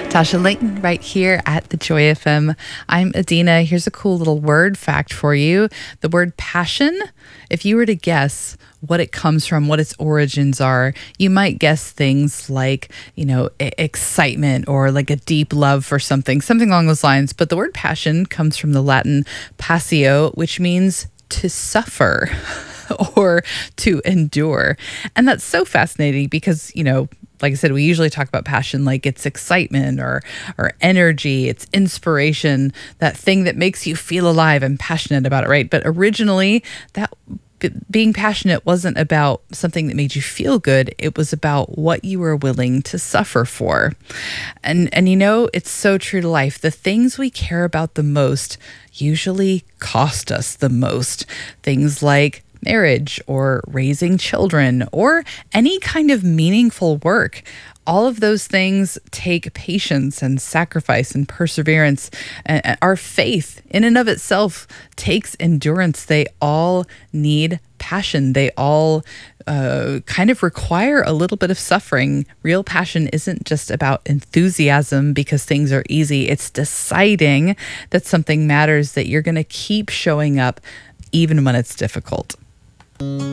Tasha Layton right here at the Joy FM. I'm Adina. Here's a cool little word fact for you. The word passion, if you were to guess what it comes from, what its origins are, you might guess things like, excitement or like a deep love for something along those lines. But the word passion comes from the Latin passio, which means to suffer or to endure. And that's so fascinating because, like I said, we usually talk about passion like it's excitement or energy, it's inspiration, that thing that makes you feel alive and passionate about it, right? But originally, that being passionate wasn't about something that made you feel good. It was about what you were willing to suffer for. And it's so true to life. The things we care about the most usually cost us the most. Things like marriage or raising children or any kind of meaningful work. All of those things take patience and sacrifice and perseverance. And our faith in and of itself takes endurance. They all need passion. They all kind of require a little bit of suffering. Real passion isn't just about enthusiasm because things are easy. It's deciding that something matters, that you're going to keep showing up even when it's difficult.